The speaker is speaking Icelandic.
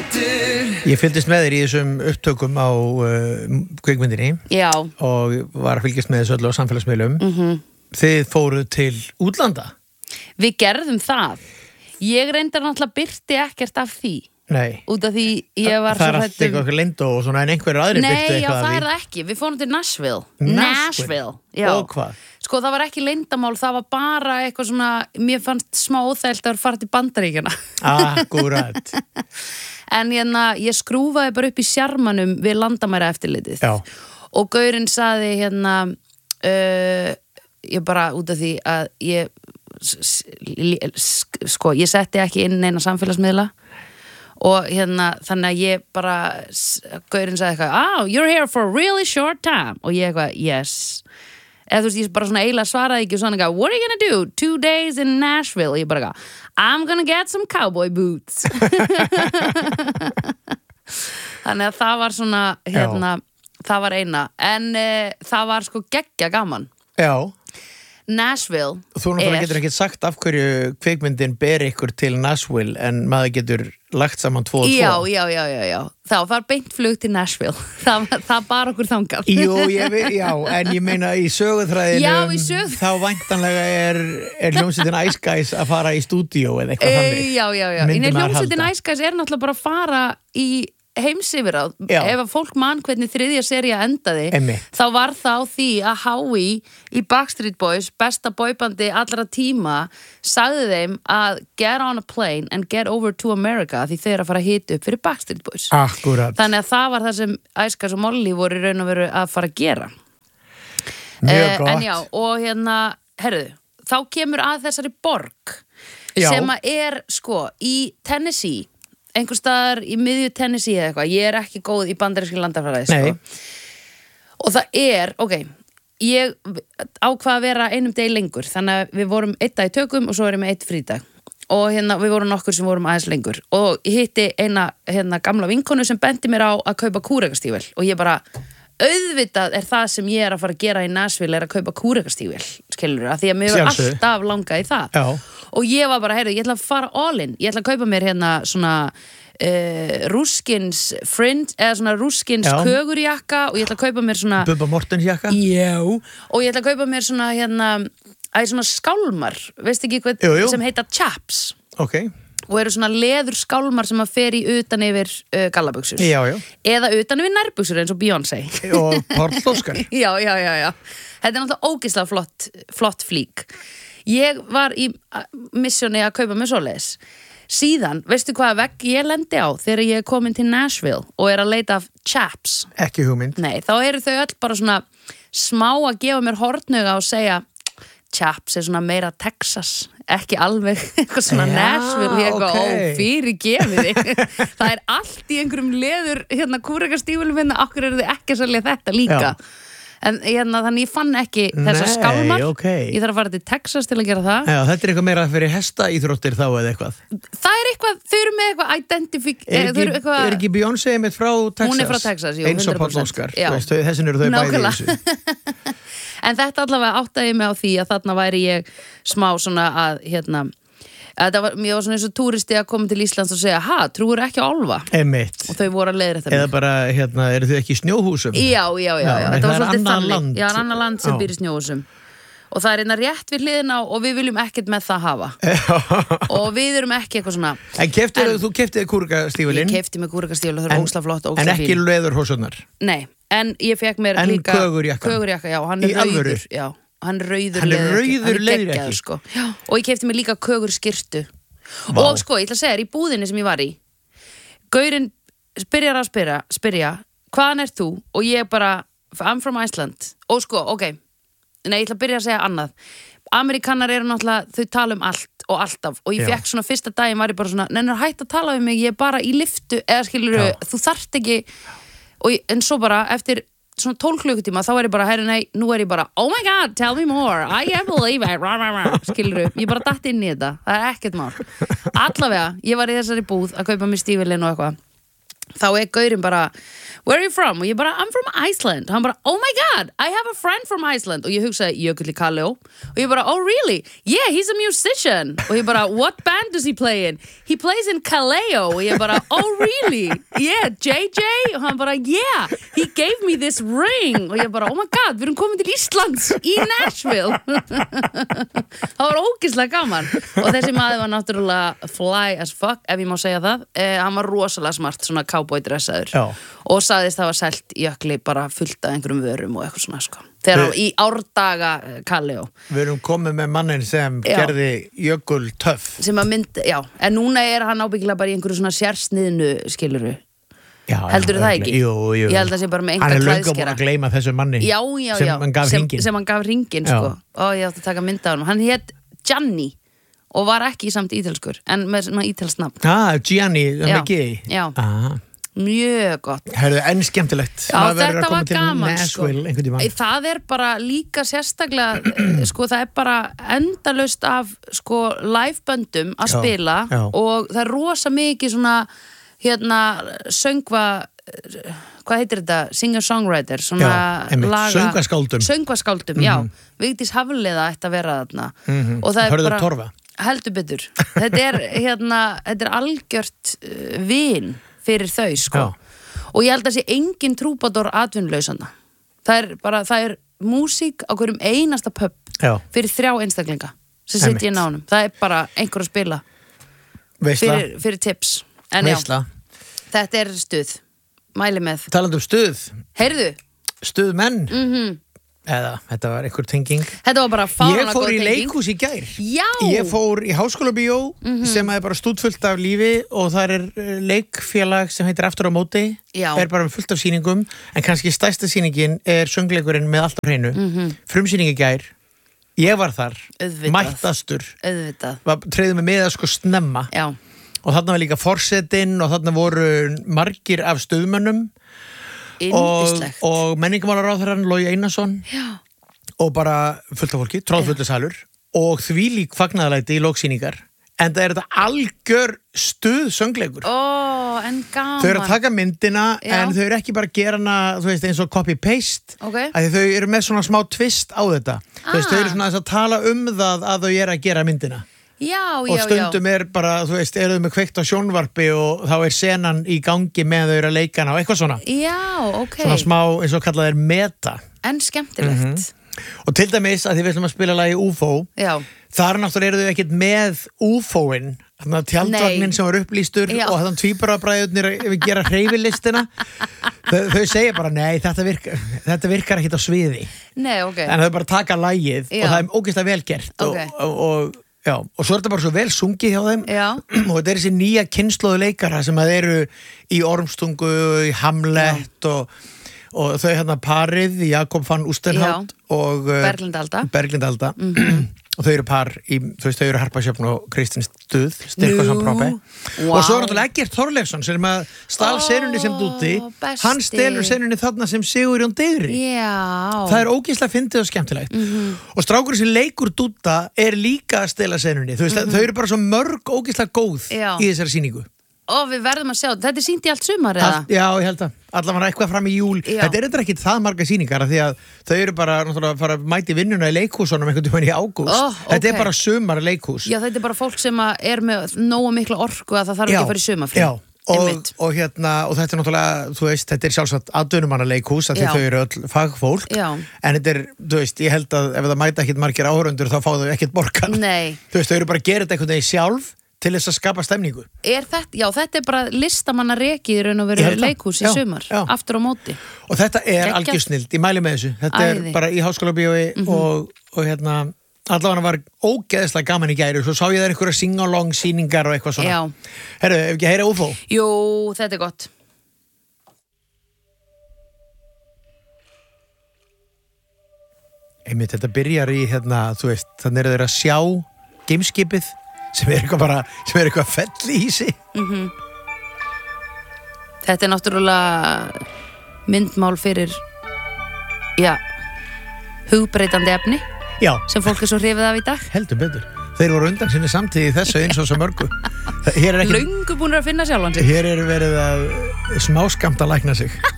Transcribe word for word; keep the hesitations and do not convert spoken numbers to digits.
Ég fylgdist með þér í þessum upptökum á uh, kvikmyndinni. Já. Og var að fylgjast með þessu öllu á samfélagsmiðlum. Mm-hmm. Þið fóruð til útlanda. Við gerðum það. Ég reyndar náttúrulega birti ekkert af því. Nei. Út af því ég var það er allt eitthvað lindó og svona en einhverju aðri birti eitthvað. Nei, já, það er það ekki. Við fórum til Nashville. Nashville. Nashville. Já. Og hvað? Sko, það var ekki leyndamál, það var bara eitthvað svona, mér fannst smá óþægilt að fara til Bandaríkjanna. Akkurat. En hérna, ég skrúfaði bara upp í sjarmanum við landamæra eftirlitið. Já. Og gaurinn saði hérna, uh, ég bara út af því að ég, sko, ég setti ekki inn neina samfélagsmiðla. Og hérna, þannig að ég bara, gaurinn sagði eitthvað, oh, you're here for a really short time. Og ég eitthvað, yes. Eða þú veist, ég bara svona eiginlega svaraði ekki og svona eitthvað, what are you gonna do? Two days in Nashville? Og ég bara eitthvað, I'm gonna get some cowboy boots. Þannig að það var svona, hérna, Já. Það var eina. En uh, það var sko geggja gaman. Já. Nashville Þú náttúrulega getur ekki sagt af hverju kvikmyndin ber ykkur til Nashville en maður getur lagt saman tvo og tvo. Já, já, já, já, já. Það var beint flug til Nashville. Það, það bar okkur þangað. Jú, ég veit, já, en ég meina í söguþræðinum Já, í söguþræðinum. Þá væntanlega er, er hljómsveitin Ice Guys að fara í stúdíó eða eitthvað þannig. Já, já, já. Nei, hljómsveitin Ice Guys er náttúrulega bara að fara í heimsifirráð. Ef að fólk mann hvernig þriðja sería endaði, Einmitt. Þá var það á því að Howie í Backstreet Boys, besta boybandi allra tíma, sagði þeim að get on a plane and get over to America því þeir að fara að hita upp fyrir Backstreet Boys. Akkurat. Þannig að það var það sem Ice Guys og Molly voru í raun og veru að fara að gera. Mjög eh, gott. En já, og hérna, herðu, þá kemur að þessari borg Já. sem að er, sko, í Tennessee, einhver staðar í miðju Tennessee eða eitthvað, ég er ekki góð í bandaríski landafræði, sko. Og það er, ok, ég ákvað að vera einum degi lengur, þannig að við vorum einn dag í tökum og svo erum við einn frídag. Og hérna, við vorum nokkur sem vorum aðeins lengur. Og ég hitti eina hérna, gamla vinkonu sem benti mér á að kaupa kúrekastígvél. Og ég bara, auðvitað er það sem ég er að fara að gera í Nashville er að kaupa kúrekastígvél, skilur, að því að mér var alltaf langað í það. Já. Og ég var bara, heyrðu, ég ætla að fara all in. Ég ætla að kaupa mér hérna svona uh, rúskins fringe, eða svona rúskins Já. kögurjakka og ég ætla að kaupa mér svona Bubba Mortens jakka. Já. Og ég ætla að kaupa mér svona hérna, æ, svona skálmar, veist ekki hvað, Jú, jú. sem heita chaps. Ok. Og eru svona leður skálmar sem að fer í utan yfir uh, gallabuxur. Já, já. Eða utan yfir nærbuxur eins og Beyoncé. Og Páll Óskar. Já, já, já, já. Þetta er náttúrulega ógeðslega flott, flott flík. Ég var í missjóni að kaupa mér svoleiðis. Síðan, veistu hvað vegg ég lendi á þegar ég er komin til Nashville og er að leita af chaps? Ekki hugmynd. Nei, þá eru þau öll bara svona smá að gefa mér hortnuga og segja chaps er svona meira Texas, ekki alveg eitthvað svona Já, Nashville, ég eitthvað, ok. ó, fyrir gefið þig. Það er allt í einhverjum leður hérna kúrekastígvélum hérna, okkur eru þið ekki að selja þetta líka. Já. En hérna, þannig ég fann ekki þessa Nei, skálmar. okay. Ég þarf að fara til Texas til að gera það. Já, þetta er eitthvað meira fyrir hesta íþróttir þá eða eitthvað. Það er eitthvað, þau eru með eitthvað identifík... Er ekki, eitthvað, er ekki Beyoncé einmitt frá Texas? Hún er frá Texas, jú, eins og Páll hundra prósent. Óskar. Já. Veist, þessin eru þau bæði í þessu. En þetta allavega áttaði mig á því að þarna væri ég smá svona að, hérna, að var, ég var svona eins og túristi að koma til Íslands og segja, ha, trúir ekki á álfa? Einmitt. Og þau voru að leiðrétta mig. Eða bara, hérna, eru þau ekki í snjóhúsum? Já, já, já, já. Já, Þetta var það er svolítið annað þannig. land. Já, annar land sem Já. býr í snjóhúsum. Og það er einna rétt við hliðina og við viljum ekkert með það hafa. Og við erum ekki eitthvað svona... En keftir, þú keftið kúrekastígvélin? Ég kefti með kúrekastígvél og það er ógeðslega flott og En ógeðslega ekki fín. leðurhósurnar? Nei, en ég fekk mér En líka... kögurjakkann? Kögurjakka, já, hann Í er alvöru? rauður. Já, hann er rauður Hann er leðurjakki. rauður Hann er leðurjakki? geggjaður, sko. Já, og ég kefti mér líka kögurskyrtu. Vá. Og sko, ég ætla að segja þér, í búðinni sem ég var í, gaurinn byrjar að spyrja, spyrja, hvaðan ert þú? Og ég bara, I'm from Iceland. Og sko, ok, nei, ég ætla að byrja að segja annað. Amerikanar eru náttúrulega, þau tala um allt og alltaf. Og ég Já. fekk svona fyrsta daginn var ég bara svona, nennir hætt að tala um mig, ég er bara í lyftu, eða skilur, Já. þú þarft ekki, og ég, en svo bara, eftir svona tólf klukkutíma, þá er ég bara, herri, nei, nú er ég bara, oh my god, tell me more, I can't believe it, rah, rah, rah, skilur, ég bara datt inn í þetta, það er ekkert mál. Allavega, ég var í þessari búð að kaupa mér stígvélin og eitthvað, þá er gaurinn bara where are you from? Og ég bara, I'm from Iceland. Og hann bara, oh my god, I have a friend from Iceland. Og ég hugsaði, Jökull í Kalló. Og ég bara, oh really? Yeah, he's a musician. Og ég bara, what band does he play in? He plays in Kaleo. Og ég bara, oh really? Yeah, J J? Og hann bara, yeah, he gave me this ring. Og ég bara, oh my god, við erum komin til Íslands í Nashville. Það var ógeðslega gaman. Og þessi maður var náttúrulega fly as fuck, ef ég má segja það. Eh, hann var rosalega smart, svona cowboy dressaður. Já. Og sagðist það var selt jökli bara fullt af einhverjum vörum og eitthvað svona sko. Þegar hann í árdaga Kalló. Við erum komið með mannin sem já. gerði jökul töff. Sem að mynd, já. En núna er hann ábyggilega bara í einhverju svona sérsniðnu skiluru. Já, heldur það ekki? Jú, jú. Ég held að það sé bara með enga klæðskera. klæðskera. Hann er löngu búin að gleyma þessu manni. Já, já, sem já. hann gaf sem, hringinn. Sem hann gaf hringinn sko. Ó, ég átti að taka mynd af hann. Hann hét Gianni og var ekki samt ítelskur, en með svona ítelsnafn. Ah, Gianni, með G. Já. Ah. Mjög gott. Herðu, enn skemmtilegt. Já, þetta var gaman sko. Nashville, það er bara líka sérstaklega sko, það er bara endalaust af sko liveböndum að já, spila já. Og það er rosa mikið svona hérna söngva hvað heitir þetta? Singer-songwriter svona já, laga söngvaskáldum, söngvaskáldum mm -hmm. já, Vigdís Hafliða ætti að vera þarna mm -hmm. og það er Hörður bara Torfa. Heldur betur þetta er hérna, þetta er algjört uh, vin fyrir þau sko já. Og ég held að sé engin trúbador atvinnulausana. Það er bara, það er músík á hverjum einasta pub já. Fyrir þrjá einstaklinga sem sitt í nánum. Það er bara einhver að spila fyrir, fyrir tips. En Veisla. Já, þetta er stuð. Mæli með. Talandi um stuð. Heyrðu. Stuðmenn. Mhm. Eða, þetta var einhver tenging. Þetta var bara fáránlega góð tenging. Ég fór í leikhús í gær. Já. Ég fór í Háskólabíó mm-hmm. sem er bara stútfullt af lífi og það er leikfélag sem heitir Aftur á móti. Já. Er bara fullt af sýningum en kannski stærsta sýningin er söngleikurinn með allt á hreinu. Mm-hmm. Frumsýning í gær. Ég var þar. Auðvitað. Mættastur. Auðvitað. Var, treyði mig með að sko snemma. Já. Og þarna var líka forsetinn og þarna voru margir af stuðmönnum. Yndislegt. Og, og menningamálaráðherrann Logi Einarsson já. Og bara fullt af fólki, tróðfullu salur og þvílík fagnaðalæti í lóksýningar en það er þetta algjör stuð söngleikur. Ó, en gaman. Þau eru að taka myndina já. En þau eru ekki bara að gera hana, þú veist, eins og copy-paste okay. að þau eru með svona smá twist á þetta ah. Þú veist, þau eru svona að tala um það að þau eru að gera myndina. Já, og já, stundum já. Er bara, þú veist, eru þau með kveikt á sjónvarpi og þá er senan í gangi með þau eru að leika hana og eitthvað svona. Já, ok. Svona smá, eins og kallað er meta. En skemmtilegt. Mm-hmm. Og til dæmis að því við ætlum að spila lagi U F O, já. Þar náttúrulega eru þau ekkert með U F O-in, þannig að tjaldvagnin sem var upplýstur já. Og þannig tvíburabræðurnir við gera hreyfilistina. þau, þau segja bara, nei, þetta virkar, þetta virkar ekkert á sviði. Nei, ok. En þau bara taka lagið já. Og það er ógeðslega vel gert. Okay. Og, og, og já, og svo er þetta bara svo vel sungið hjá þeim já. Og þetta er þessi nýja kynslóðu leikara sem að eru í Ormstungu, í Hamlet og, og þau hérna parið, Jakob van Oosterhout og Berglind Alda, Berglind Alda. Mm-hmm. Og þau eru par, í, þú veist, þau eru Harpa Sjöfn og Kristinn Stuð, Styrkvason Proppe wow. Og svo er náttúrulega Eggert Þorleifsson sem að stál oh, senunni sem dúti hann stelur senunni þarna sem Sigurjón Digri já. Það er ógeðslega fyndið og skemmtilegt mm-hmm. Og strákurinn sem leikur dúta er líka að stela senunni, þú veist, mm-hmm. þau eru bara svo mörg ógeðslega góð já. Í þessari sýningu Ó, við verðum að sjá, þetta er sýnt í allt sumar eða? Allt, já, ég held að, allavega eitthvað fram í júl já. Þetta er eitthvað ekki það marga sýningar því að þau eru bara, náttúrulega, fara að mæti vinnuna í leikhúsunum einhvern veginn í ágúst oh, okay. Þetta er bara sumar leikhús Já, þetta er bara fólk sem er með nógu mikla orku að það þarf já, ekki að fara í sumarfrí Já, og, og hérna, og þetta er náttúrulega, þú veist, þetta er sjálfsagt atvinnumanna leikhús að því þau eru öll fagfólk já. En þetta er, þú veist, ég held að ef það mæta ekkert margir áhörundur þá fá þau ekkert borgað Nei Þú veist, þau eru bara að gera þetta einhvern veginn sjálf til þess að skapa stemningu. Er þetta, já, þetta er bara listamanna rekið í raun og veru leikhús í já, sumar, já. Aftur á móti. Og þetta er algjör snild, ég mæli með þessu. Þetta Æði. Er bara í Háskólabíói mm-hmm. og, og hérna, allavega var ógeðslega gaman í gæri, svo sá ég þær einhverja sing-along sýningar og eitthvað svona. Já. Herru, ef ekki heyra U F O? Jú, þetta er gott. Einmitt, þetta byrjar í, hérna, þú veist, þannig er þeir að sjá gameskipið sem er eitthvað bara, sem er eitthvað fell í sig. Mm-hmm. Þetta er náttúrulega myndmál fyrir, já, hugbreytandi efni. Já. Sem fólk er svo hrifið af í dag. Heldur betur. Þeir voru undan sinni samtíð í þessu eins og svo mörgu. Löngu búin að finna sjálfan sig. Hér er verið að smáskammt að lækna sig